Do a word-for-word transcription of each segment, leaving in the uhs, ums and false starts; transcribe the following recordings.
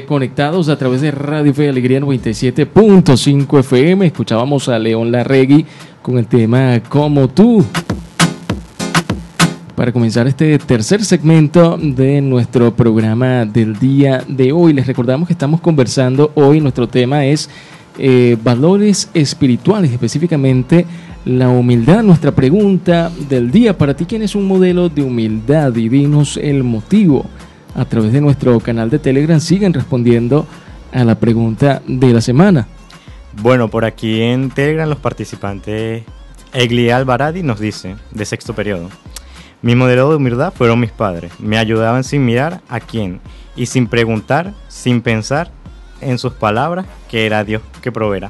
conectados a través de Radio Fe y Alegría noventa y siete punto cinco F M. Escuchábamos a León Larregui con el tema Como Tú. Para comenzar este tercer segmento de nuestro programa del día de hoy, les recordamos que estamos conversando hoy, nuestro tema es eh, valores espirituales, específicamente la humildad. Nuestra pregunta del día: para ti, ¿quién es un modelo de humildad? Y dinos el motivo. A través de nuestro canal de Telegram siguen respondiendo a la pregunta de la semana. Bueno, por aquí en Telegram los participantes, Egli Alvaradi nos dice, de sexto periodo: mi modelo de humildad fueron mis padres. Me ayudaban sin mirar a quién y sin preguntar, sin pensar en sus palabras, que era Dios que proveerá.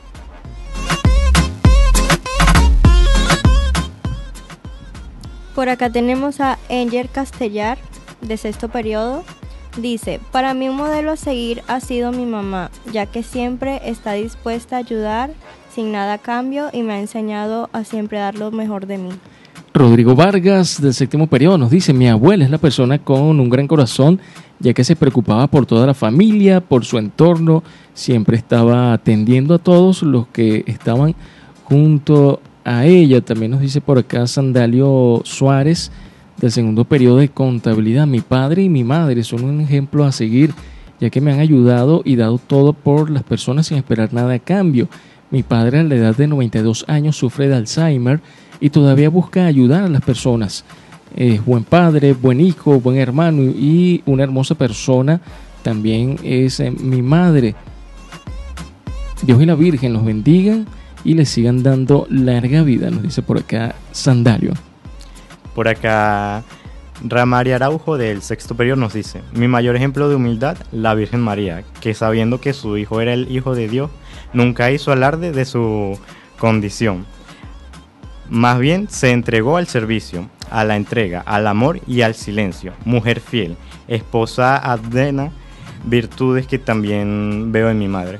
Por acá tenemos a Enger Castellar, de sexto periodo. Dice: para mí un modelo a seguir ha sido mi mamá, ya que siempre está dispuesta a ayudar sin nada a cambio y me ha enseñado a siempre dar lo mejor de mí. Rodrigo Vargas, del séptimo periodo, nos dice: mi abuela es la persona con un gran corazón, ya que se preocupaba por toda la familia, por su entorno, siempre estaba atendiendo a todos los que estaban junto a ella. También nos dice por acá Sandalio Suárez, del segundo periodo de contabilidad: mi padre y mi madre son un ejemplo a seguir, ya que me han ayudado y dado todo por las personas sin esperar nada a cambio. Mi padre, a la edad de noventa y dos años, sufre de Alzheimer y todavía busca ayudar a las personas. Es buen padre, buen hijo, buen hermano y una hermosa persona. También es eh, mi madre. Dios y la Virgen los bendigan y les sigan dando larga vida, nos dice por acá Sandalio. Por acá Ramari Araujo, del sexto periodo, nos dice: mi mayor ejemplo de humildad, la Virgen María, que sabiendo que su hijo era el hijo de Dios, nunca hizo alarde de su condición. Más bien se entregó al servicio, a la entrega, al amor y al silencio. Mujer fiel, esposa adena, virtudes que también veo en mi madre.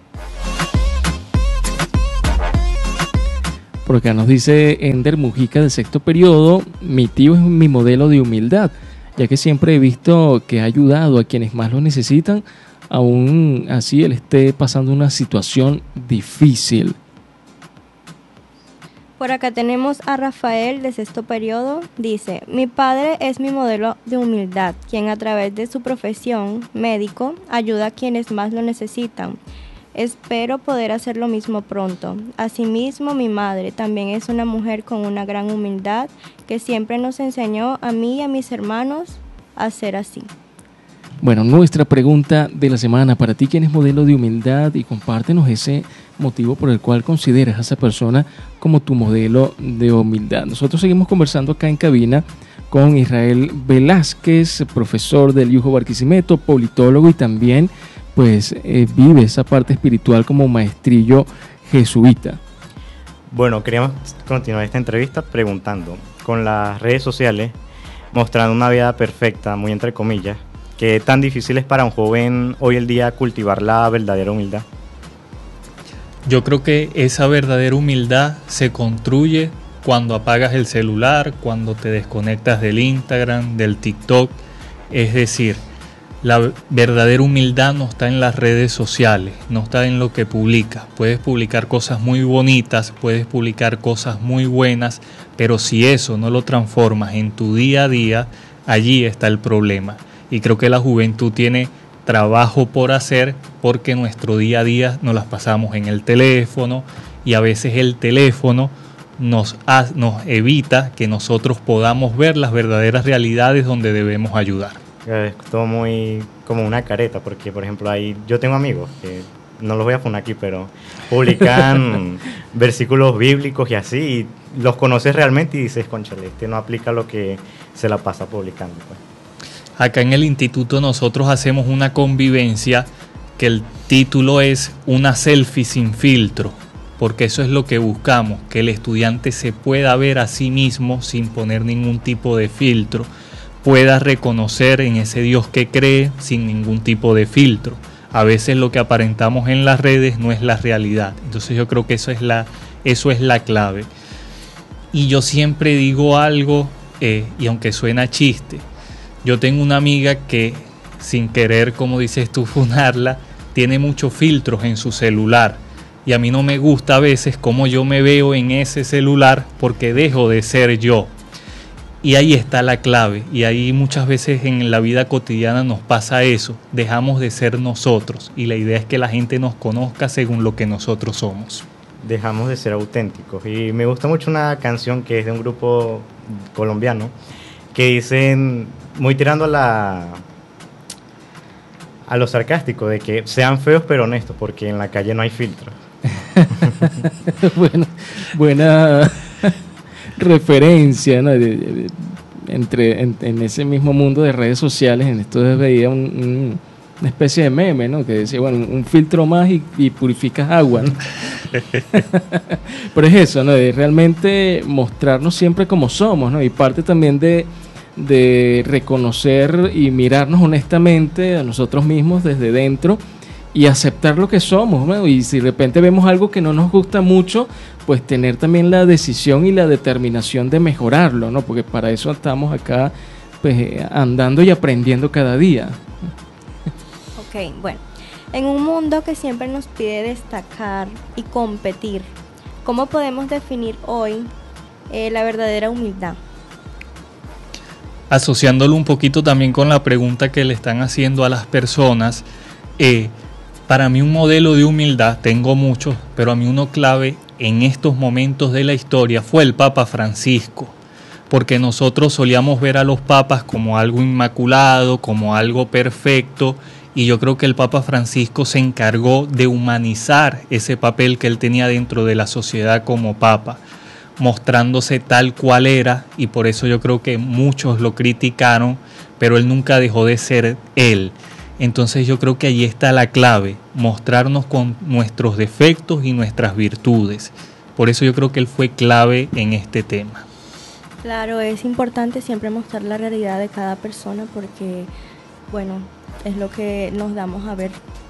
Por acá nos dice Ender Mujica, del sexto periodo: mi tío es mi modelo de humildad, ya que siempre he visto que ha ayudado a quienes más lo necesitan, aún así él esté pasando una situación difícil. Por acá tenemos a Rafael, de sexto periodo. Dice: mi padre es mi modelo de humildad, quien a través de su profesión, médico, ayuda a quienes más lo necesitan. Espero poder hacer lo mismo pronto. Asimismo, mi madre también es una mujer con una gran humildad, que siempre nos enseñó a mí y a mis hermanos a ser así. Bueno, nuestra pregunta de la semana: para ti, ¿quién es modelo de humildad? Y compártenos ese motivo por el cual consideras a esa persona como tu modelo de humildad. Nosotros seguimos conversando acá en cabina con Israel Velázquez, profesor del I U J O Barquisimeto, politólogo, y también pues eh, vive esa parte espiritual como maestrillo jesuita. Bueno, queríamos continuar esta entrevista preguntando, con las redes sociales mostrando una vida perfecta, muy entre comillas, ¿qué tan difícil es para un joven hoy en día cultivar la verdadera humildad? Yo creo que esa verdadera humildad se construye cuando apagas el celular, cuando te desconectas del Instagram, del TikTok. Es decir, la verdadera humildad no está en las redes sociales, no está en lo que publicas. Puedes publicar cosas muy bonitas, puedes publicar cosas muy buenas, pero si eso no lo transformas en tu día a día, allí está el problema. Y creo que la juventud tiene trabajo por hacer, porque nuestro día a día nos las pasamos en el teléfono y a veces el teléfono nos, ha, nos evita que nosotros podamos ver las verdaderas realidades donde debemos ayudar. Es todo muy como una careta, porque por ejemplo ahí yo tengo amigos que no los voy a poner aquí, pero publican versículos bíblicos y así, y los conoces realmente y dices: cónchale, este no aplica lo que se la pasa publicando, pues. Acá en el instituto nosotros hacemos una convivencia que el título es Una selfie sin filtro, porque eso es lo que buscamos, que el estudiante se pueda ver a sí mismo sin poner ningún tipo de filtro, pueda reconocer en ese Dios que cree sin ningún tipo de filtro. A veces lo que aparentamos en las redes no es la realidad, entonces yo creo que eso es la, eso es la clave. Y yo siempre digo algo, eh, y aunque suena chiste, yo tengo una amiga que sin querer, como dices tú, funarla, tiene muchos filtros en su celular. Y a mí no me gusta a veces cómo yo me veo en ese celular porque dejo de ser yo. Y ahí está la clave. Y ahí muchas veces en la vida cotidiana nos pasa eso. Dejamos de ser nosotros. Y la idea es que la gente nos conozca según lo que nosotros somos. Dejamos de ser auténticos. Y me gusta mucho una canción que es de un grupo colombiano que dicen, muy tirando a la a lo sarcástico, de que sean feos pero honestos, porque en la calle no hay filtro. Bueno, buena referencia, ¿no? de, de, entre en, en ese mismo mundo de redes sociales. En esto veía un, un, una especie de meme, ¿no? Que decía, bueno, un filtro más y, y purificas agua, ¿no? Pero es eso, ¿no? De realmente mostrarnos siempre como somos, ¿no? Y parte también de, de reconocer y mirarnos honestamente a nosotros mismos desde dentro y aceptar lo que somos, ¿no? Y si de repente vemos algo que no nos gusta mucho, pues tener también la decisión y la determinación de mejorarlo, ¿no? Porque para eso estamos acá, pues, andando y aprendiendo cada día. Ok, bueno. En un mundo que siempre nos pide destacar y competir, ¿cómo podemos definir hoy eh, la verdadera humildad? Asociándolo un poquito también con la pregunta que le están haciendo a las personas, eh, para mí un modelo de humildad, tengo muchos, pero a mí uno clave en estos momentos de la historia fue el Papa Francisco, porque nosotros solíamos ver a los papas como algo inmaculado, como algo perfecto, y yo creo que el Papa Francisco se encargó de humanizar ese papel que él tenía dentro de la sociedad como papa, mostrándose tal cual era, y por eso yo creo que muchos lo criticaron, pero él nunca dejó de ser él. Entonces yo creo que ahí está la clave, mostrarnos con nuestros defectos y nuestras virtudes. Por eso yo creo que él fue clave en este tema. Claro, es importante siempre mostrar la realidad de cada persona porque, bueno, es lo que nos damos a ver.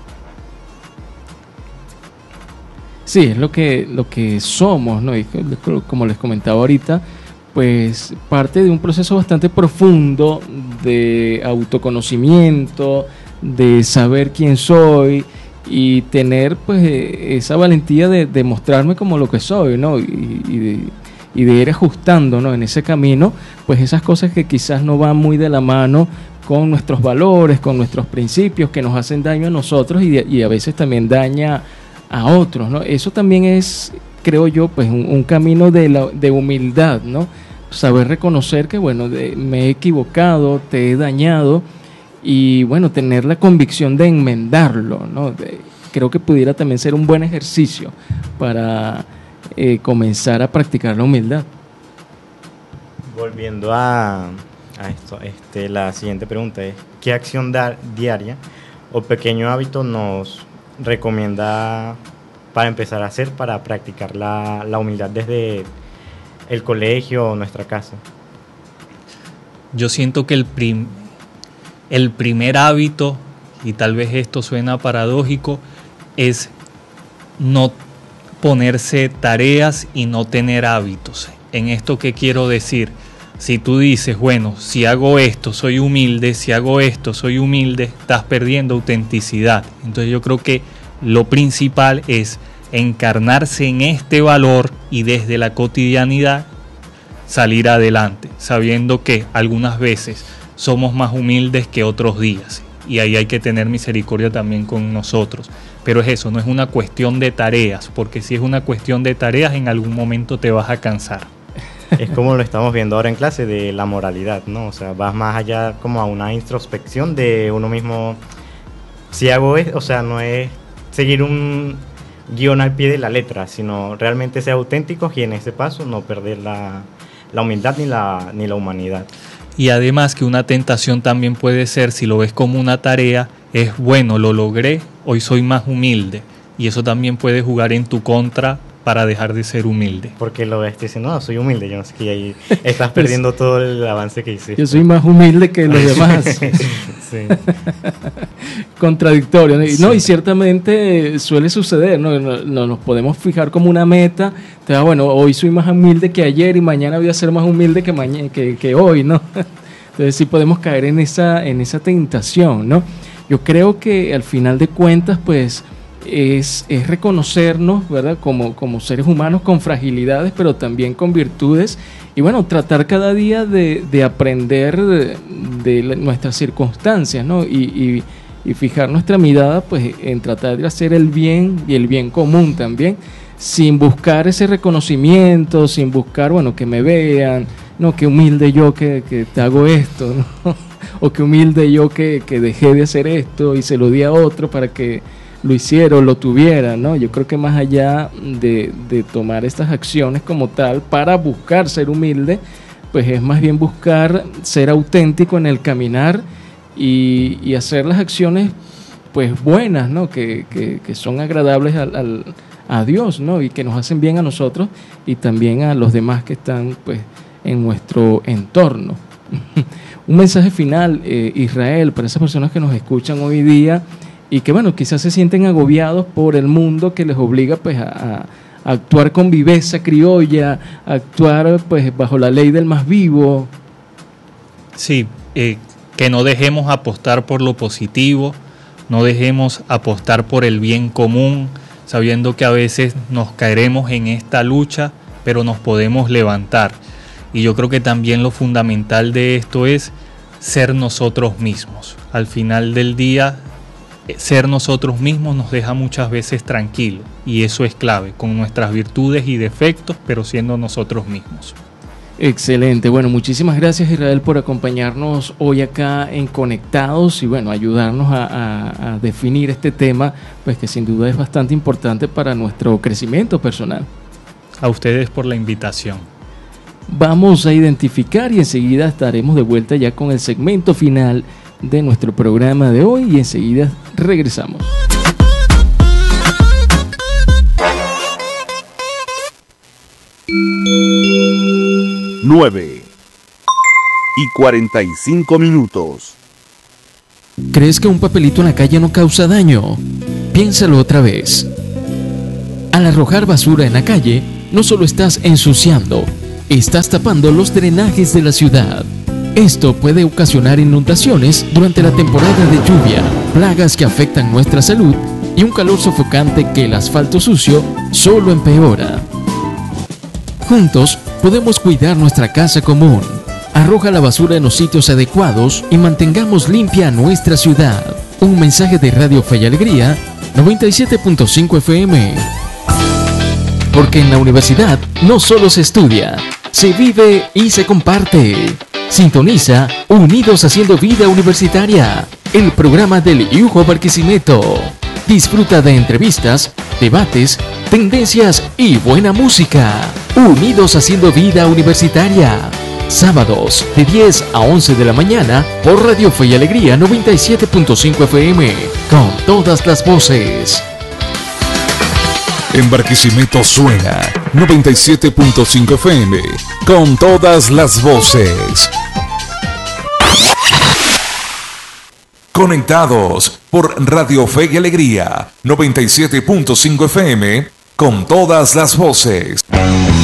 Sí, es lo que, lo que somos, ¿no? Y como les comentaba ahorita, pues parte de un proceso bastante profundo de autoconocimiento, de saber quién soy y tener pues esa valentía de, de mostrarme como lo que soy, ¿no? Y, y, de, y de ir ajustando, ¿no? En ese camino, pues esas cosas que quizás no van muy de la mano con nuestros valores, con nuestros principios que nos hacen daño a nosotros y, de, y a veces también daña a otros, ¿no? Eso también es, creo yo, pues un, un camino de, la, de humildad, ¿no? Saber reconocer que, bueno, de, me he equivocado, te he dañado y, bueno, tener la convicción de enmendarlo, ¿no? De, creo que pudiera también ser un buen ejercicio para eh, comenzar a practicar la humildad. Volviendo a, a esto, este, la siguiente pregunta es, ¿qué acción da, diaria o pequeño hábito nos recomienda para empezar a hacer, para practicar la, la humildad desde el colegio o nuestra casa? Yo siento que el, prim, el primer hábito, y tal vez esto suena paradójico, es no ponerse tareas y no tener hábitos. ¿En esto qué quiero decir? Si tú dices, bueno, si hago esto, soy humilde, si hago esto, soy humilde, estás perdiendo autenticidad. Entonces yo creo que lo principal es encarnarse en este valor y desde la cotidianidad salir adelante, sabiendo que algunas veces somos más humildes que otros días. Y ahí hay que tener misericordia también con nosotros. Pero es eso, no es una cuestión de tareas, porque si es una cuestión de tareas, en algún momento te vas a cansar. Es como lo estamos viendo ahora en clase de la moralidad, ¿no? O sea, vas más allá como a una introspección de uno mismo. Si hago esto, o sea, no es seguir un guión al pie de la letra, sino realmente ser auténticos y en ese paso no perder la, la humildad ni la, ni la humanidad. Y además que una tentación también puede ser, si lo ves como una tarea, es bueno, lo logré, hoy soy más humilde. Y eso también puede jugar en tu contra para dejar de ser humilde. Porque lo ves y dices, no, soy humilde, yo no sé qué, ahí estás perdiendo todo el avance que hiciste. Yo soy más humilde que los demás. Sí. Contradictorio, ¿no? Y, sí. no, y ciertamente suele suceder, ¿no? No, no nos podemos fijar como una meta. Entonces, bueno, hoy soy más humilde que ayer y mañana voy a ser más humilde que, mañana, que, que hoy, ¿no? Entonces sí podemos caer en esa, en esa tentación, ¿no? Yo creo que al final de cuentas, pues, es, es reconocernos, ¿verdad? Como, como seres humanos con fragilidades, pero también con virtudes. Y bueno, tratar cada día de, de aprender de, de nuestras circunstancias, ¿no? Y, y, y fijar nuestra mirada, pues, en tratar de hacer el bien y el bien común también, sin buscar ese reconocimiento, sin buscar, bueno, que me vean, no, qué humilde yo que, que te hago esto, ¿no? O qué humilde yo que, que dejé de hacer esto y se lo di a otro para que lo hiciera o lo tuviera, ¿no? Yo creo que más allá de, de tomar estas acciones como tal para buscar ser humilde, pues es más bien buscar ser auténtico en el caminar y, y hacer las acciones, pues, buenas, ¿no? Que, que, que son agradables al, al, a Dios, ¿no? Y que nos hacen bien a nosotros y también a los demás que están, pues, en nuestro entorno. Un mensaje final, eh, Israel, para esas personas que nos escuchan hoy día y que, bueno, quizás se sienten agobiados por el mundo que les obliga, pues, a, a actuar con viveza criolla, a actuar, pues, bajo la ley del más vivo. Sí, eh, que no dejemos apostar por lo positivo, no dejemos apostar por el bien común, sabiendo que a veces nos caeremos en esta lucha, pero nos podemos levantar. Y yo creo que también lo fundamental de esto es ser nosotros mismos. Al final del día, ser nosotros mismos nos deja muchas veces tranquilos. Y eso es clave, con nuestras virtudes y defectos, pero siendo nosotros mismos. Excelente. Bueno, muchísimas gracias, Israel, por acompañarnos hoy acá en Conectados y, bueno, ayudarnos a, a, a definir este tema, pues que sin duda es bastante importante para nuestro crecimiento personal. A ustedes por la invitación. Vamos a identificar y enseguida estaremos de vuelta ya con el segmento final de nuestro programa de hoy y enseguida regresamos. nueve y cuarenta y cinco minutos. ¿Crees que un papelito en la calle no causa daño? Piénsalo otra vez. Al arrojar basura en la calle, no solo estás ensuciando, estás tapando los drenajes de la ciudad. Esto puede ocasionar inundaciones durante la temporada de lluvia, plagas que afectan nuestra salud y un calor sofocante que el asfalto sucio solo empeora. Juntos podemos cuidar nuestra casa común. Arroja la basura en los sitios adecuados y mantengamos limpia nuestra ciudad. Un mensaje de Radio Fe y Alegría, noventa y siete punto cinco F M. Porque en la universidad no solo se estudia, se vive y se comparte. Sintoniza Unidos Haciendo Vida Universitaria, el programa del I U J O Barquisimeto. Disfruta de entrevistas, debates, tendencias y buena música. Unidos Haciendo Vida Universitaria. Sábados de diez a once de la mañana por Radio Fe y Alegría noventa y siete punto cinco F M. Con todas las voces. En Barquisimeto suena noventa y siete punto cinco F M. Con todas las voces. Conectados por Radio Fe y Alegría noventa y siete punto cinco F M. Con todas las voces.